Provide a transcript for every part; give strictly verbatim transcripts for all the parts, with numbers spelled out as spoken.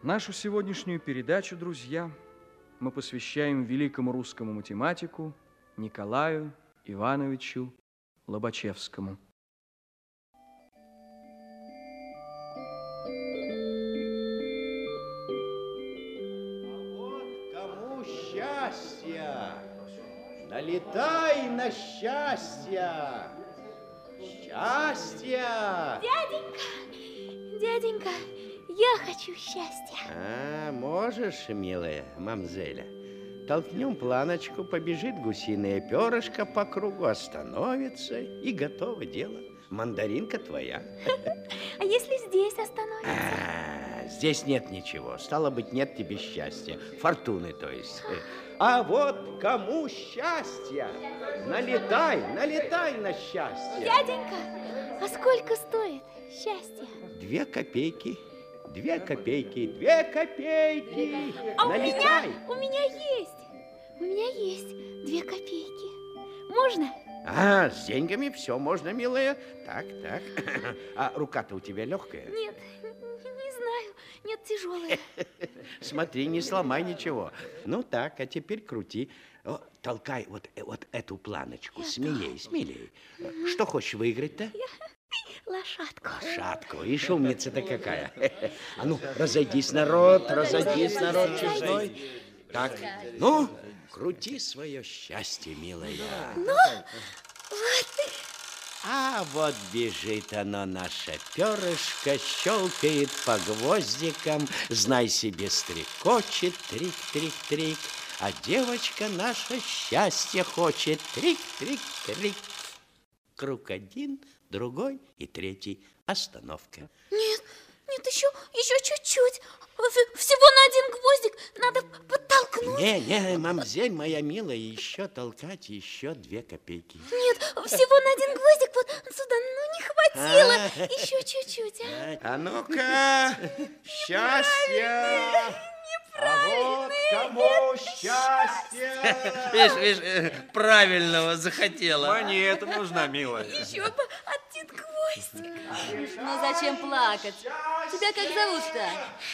Нашу сегодняшнюю передачу, друзья, мы посвящаем великому русскому математику Николаю Ивановичу Лобачевскому. А вот кому счастье, налетай на счастье, счастье. Дяденька, дяденька, я хочу счастья. А, можешь, милая мамзеля. Толкнем планочку, побежит гусиное перышко по кругу, остановится, и готово дело. Мандаринка твоя. А если здесь остановится? А, здесь нет ничего. Стало быть, нет тебе счастья. Фортуны, то есть. А вот кому счастье? Налетай, налетай на счастье. Дяденька, а сколько стоит счастье? Две копейки. Две копейки, две копейки. А Налетай. у меня, у меня есть. У меня есть две копейки. Можно? А, с деньгами все можно, милая. Так, так. А рука-то у тебя легкая? Нет, не знаю. Нет, тяжелая. Смотри, не сломай ничего. Ну так, а теперь крути. О, толкай вот, вот эту планочку. Я смелей, так. смелей. Что хочешь выиграть-то? Я... Лошадку. Лошадку. И шумница-то какая. А ну, разойдись, народ, разойдись, народ честной. Так, ну, крути свое счастье, милая. Ну, вот. А вот бежит оно, наше перышко, щелкает по гвоздикам, знай себе, стрекочет, трик-трик-трик, а девочка наша счастье хочет, трик-трик-трик. Круг один, другой и третий. Остановка. Нет, нет, еще, еще чуть-чуть. Всего на один гвоздик надо подтолкнуть. Не, не, мамзель моя милая, еще толкать, еще две копейки. Нет, всего на один гвоздик вот сюда, ну не хватило. А, еще чуть-чуть. А, а ну-ка, счастье. А вот кому счастье. Видишь, видишь, правильного захотела. Монета нужна, милая. Еще бы один гвоздик. Ну зачем плакать? Тебя как зовут-то?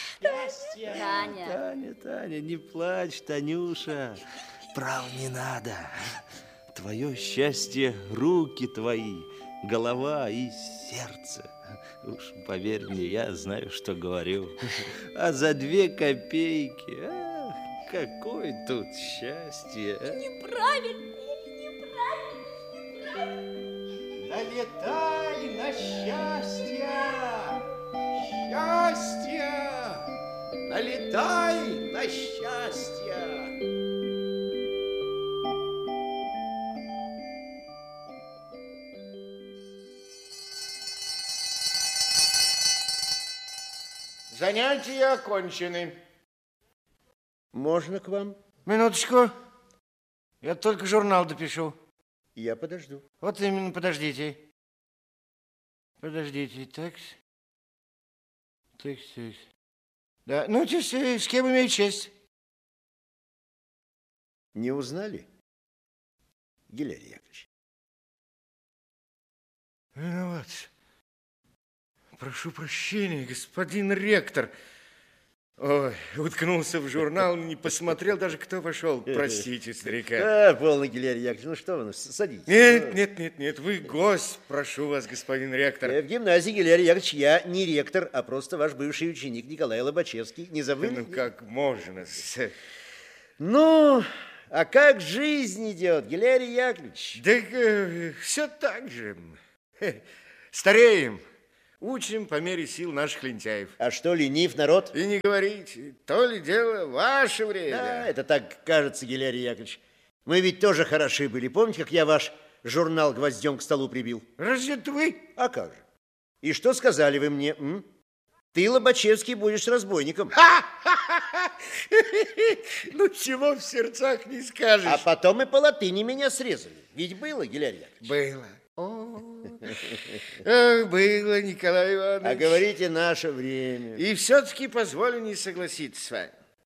Таня. Таня, Таня, не плачь, Танюша. Прав не надо. Твое счастье, руки твои, голова и сердце. Уж поверь мне, я знаю, что говорю. А за две копейки, ах, какое тут счастье. А? Неправильно, неправильно, неправильно. Налетай на счастье, счастье, налетай на счастье. Занятия окончены. Можно к вам? Минуточку. Я только журнал допишу. Я подожду. Вот именно, подождите. Подождите, так. Так, так. Да, ну, с, с кем имею честь? Не узнали, Гилярий Яковлевич? Виноват. Прошу прощения, господин ректор. Ой, уткнулся в журнал, не посмотрел даже, кто вошел. Простите, старика. А, полно, Гилярий Яковлевич, ну что вы, садитесь. Нет, нет, нет, нет, вы гость, прошу вас, господин ректор. В гимназии, Гилярий Яковлевич, я не ректор, а просто ваш бывший ученик Николай Лобачевский. Не забыли? Ну, как можно. Ну, а как жизнь идет, Гилярий Яковлевич? Да э, все так же. Стареем. Учим по мере сил наших лентяев. А что, ленив народ? И не говорите, то ли дело ваше время. Да, это так кажется, Гилярий Яковлевич. Мы ведь тоже хороши были. Помните, как я ваш журнал гвоздем к столу прибил? Разве это вы? А как же? И что сказали вы мне? М? Ты, Лобачевский, будешь разбойником. Ну, чего в сердцах не скажешь. А потом и по латыни меня срезали. Ведь было, Гилярий Яковлевич? Было. О, эх, было, Николай Иванович. А говорите, наше время. И все-таки позволю не согласиться с вами.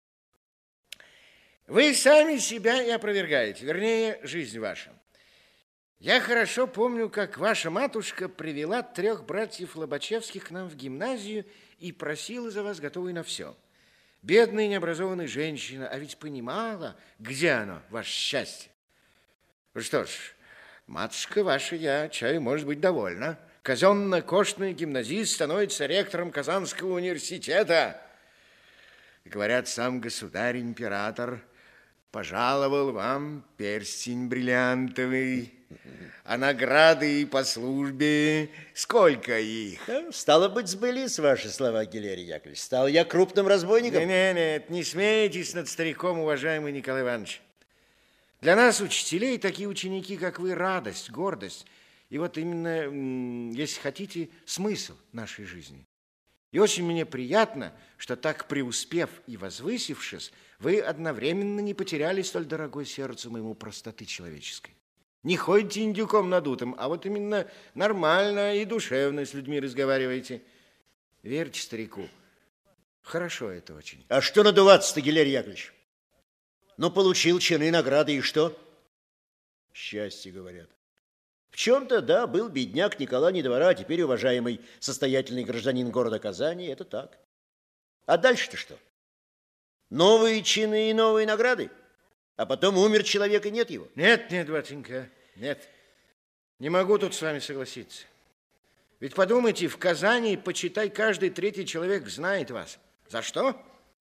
Вы сами себя и опровергаете, вернее, жизнь ваша. Я хорошо помню, как ваша матушка привела трех братьев Лобачевских к нам в гимназию и просила за вас, готовой на все. Бедная необразованная женщина, а ведь понимала, где оно, ваше счастье. Ну что ж, матушка ваша, я чаю, может быть, довольна. Казенно-кошный гимназист становится ректором Казанского университета. Говорят, сам государь-император пожаловал вам перстень бриллиантовый, а награды по службе, сколько их? Стало быть, сбылись ваши слова, Гилерий Яковлевич. Стал я крупным разбойником. Нет, нет, не смейтесь над стариком, уважаемый Николай Иванович. Для нас, учителей, такие ученики, как вы, радость, гордость. И вот именно, если хотите, смысл нашей жизни. И очень мне приятно, что так преуспев и возвысившись, вы одновременно не потеряли столь дорогой сердцу моему простоты человеческой. Не ходите индюком надутым, а вот именно нормально и душевно с людьми разговариваете. Верьте старику. Хорошо это очень. А что надуваться-то, Гилерий Яковлевич? Ну, получил чины, награды, и что? Счастье, говорят. В чем-то, да, был бедняк Николай не двора, а теперь уважаемый состоятельный гражданин города Казани. Это так. А дальше-то что? Новые чины и новые награды? А потом умер человек, и нет его? Нет, нет, батенька, нет. Не могу тут с вами согласиться. Ведь подумайте, в Казани, почитай, каждый третий человек знает вас. За что?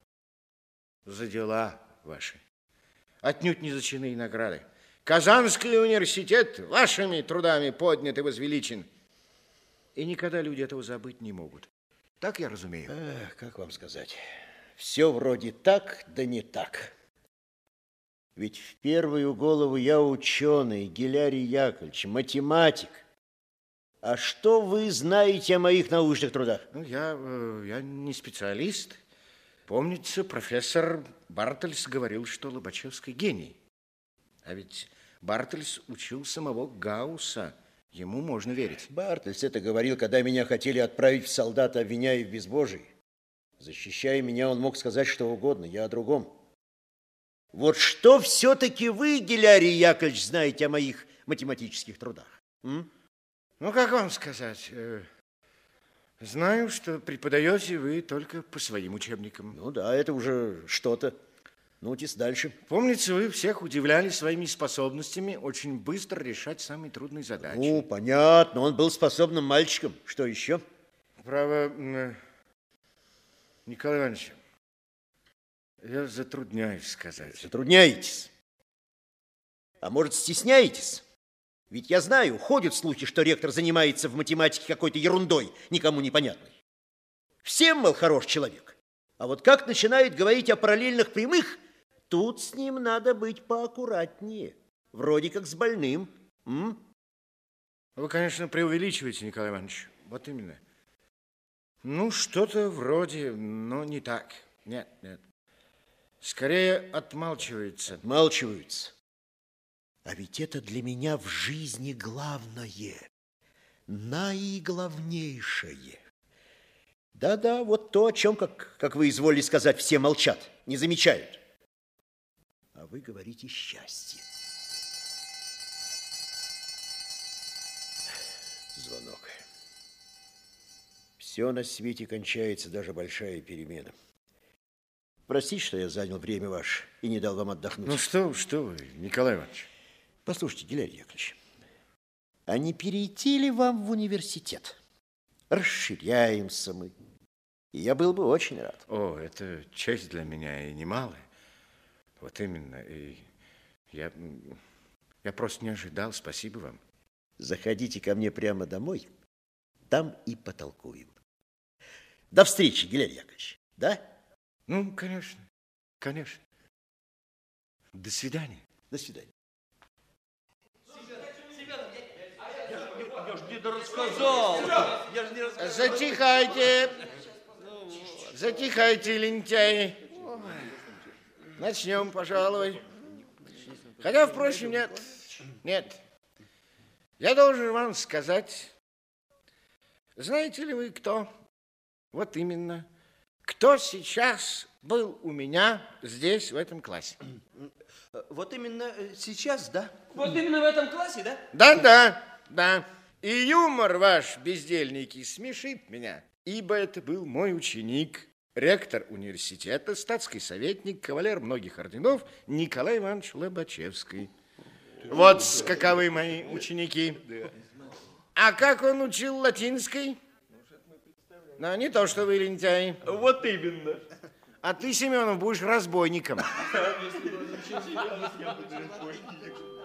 За дела ваши. Отнюдь не за чины и награды. Казанский университет вашими трудами поднят и возвеличен. И никогда люди этого забыть не могут. Так я разумею? Эх, как вам сказать? Все вроде так, да не так. Ведь в первую голову я ученый, Гилерий Яковлевич, математик. А что вы знаете о моих научных трудах? Ну, я, я не специалист. Помнится, профессор Бартельс говорил, что Лобачевский гений. А ведь Бартельс учил самого Гаусса. Ему можно верить. Бартельс это говорил, когда меня хотели отправить в солдата, обвиняя в безбожии. Защищая меня, он мог сказать что угодно, я о другом. Вот что все-таки вы, Гилерий Яковлевич, знаете о моих математических трудах? М? Ну, как вам сказать? Знаю, что преподаете вы только по своим учебникам. Ну да, это уже что-то. Ну-тесь дальше. Помнится, вы всех удивляли своими способностями очень быстро решать самые трудные задачи. Ну, понятно, он был способным мальчиком. Что еще? Право, Николай Иванович, я затрудняюсь сказать. Затрудняетесь? А может, стесняетесь? Ведь я знаю, ходят слухи, что ректор занимается в математике какой-то ерундой, никому непонятной. Всем, мол, хорош человек. А вот как начинает говорить о параллельных прямых, тут с ним надо быть поаккуратнее. Вроде как с больным. М? Вы, конечно, преувеличиваете, Николай Иванович. Вот именно. Ну, что-то вроде, но не так. Нет, нет. Скорее отмалчивается. Отмалчиваются. А ведь это для меня в жизни главное, наиглавнейшее. Да-да, вот то, о чем, как, как вы изволили сказать, все молчат, не замечают. А вы говорите счастье. Звонок. Все на свете кончается, даже большая перемена. Простите, что я занял время ваше и не дал вам отдохнуть. Ну что, что вы, Николай Иванович. Послушайте, Гилерий Яковлевич, а не перейти ли вам в университет? Расширяемся мы. И я был бы очень рад. О, это честь для меня и немалая. Вот именно. И я, я просто не ожидал. Спасибо вам. Заходите ко мне прямо домой, там и потолкуем. До встречи, Гилерий Яковлевич. Да? Ну, конечно, конечно. До свидания. До свидания. Я же не рассказал. Я же не рассказал. Затихайте. Затихайте, лентяи. Начнем, пожалуй. Хотя, впрочем, нет. Нет. Я должен вам сказать, знаете ли вы, кто? Вот именно. Кто сейчас был у меня здесь, в этом классе? Вот именно сейчас, да? Вот именно в этом классе, да? Да, да, да. И юмор ваш, бездельники, смешит меня, ибо это был мой ученик ректор университета, статский советник, кавалер многих орденов Николай Иванович Лобачевский. Вот каковы мои ученики. А как он учил латинской? Ну, не то, что вы лентяи. Вот именно. А ты, Семенов, будешь разбойником.